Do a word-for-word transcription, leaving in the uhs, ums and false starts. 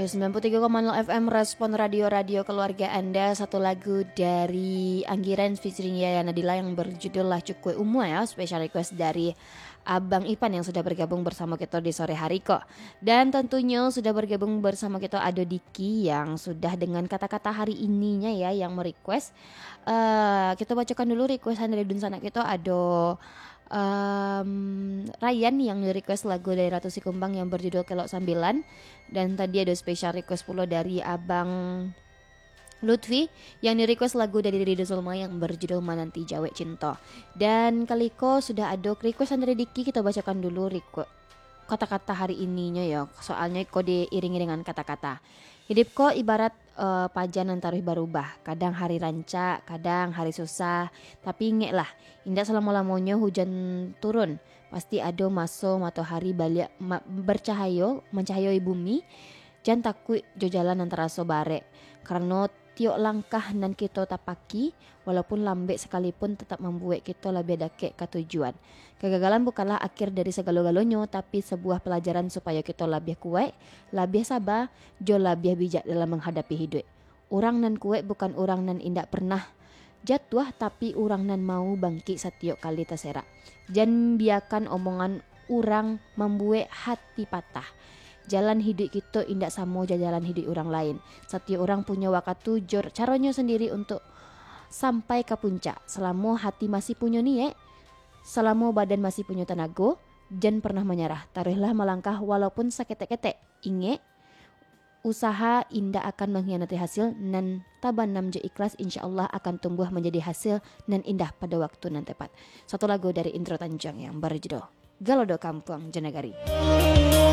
sembilan puluh tiga koma nol F M Respon Radio-radio keluarga Anda. Satu lagu dari Anggiran featuring Yaya Nadila yang berjudul Lacuk Kue Umu ya. Special request dari Abang Ipan yang sudah bergabung bersama kita di sore hari kok. Dan tentunya sudah bergabung bersama kita Ado Diki yang sudah dengan kata-kata hari ininya ya yang merequest. Uh, kita bacakan dulu requestan dari Dunsana kita Ado Um, Ryan yang request lagu dari Ratu Sikumbang yang berjudul Kelok Sambilan. Dan tadi ada special request pula dari Abang Lutfi yang di request lagu dari Ridho Sulma yang berjudul Mananti Jawe Cinta. Dan kaliko sudah ada requestan dari Diki. Kita bacakan dulu request kata-kata hari ininya ya. Soalnya kok diiringi dengan kata-kata. Hidup kok ibarat uh, pajan antara berubah. Kadang hari ranca, kadang hari susah. Tapi inget lah, indah selama-lamanya hujan turun. Pasti ada masa matahari balik ma- bercahayo, mencahayai bumi. Jangan takut jo jalan antara sobare. Karena tiok langkah nan kita tapaki, walaupun lambek sekalipun tetap membuat kita lebih dekat ke tujuan. Kegagalan bukanlah akhir dari segala-galanya, tapi sebuah pelajaran supaya kita lebih kuat, lebih sabar, jo lebih bijak dalam menghadapi hidup. Orang nan kuat bukan orang nan indak pernah jatuh, tapi orang nan mau bangkit setiap kali terserak. Jangan biarkan omongan orang membuat hati patah. Jalan hidup kita indak sama jalan hidup orang lain. Setiap orang punya waktu jor caranya sendiri untuk sampai ke puncak. Selama hati masih punya niat, selama badan masih punya tenaga, jangan pernah menyerah. Taruhlah melangkah walaupun sakit-ketek. Ingat, usaha indah akan mengkhianati hasil nan taban nam je ikhlas insyaallah akan tumbuh menjadi hasil nan indah pada waktu nan tepat. Satu lagu dari Intro Tanjung yang berjudul Galodo Kampung Jenagari.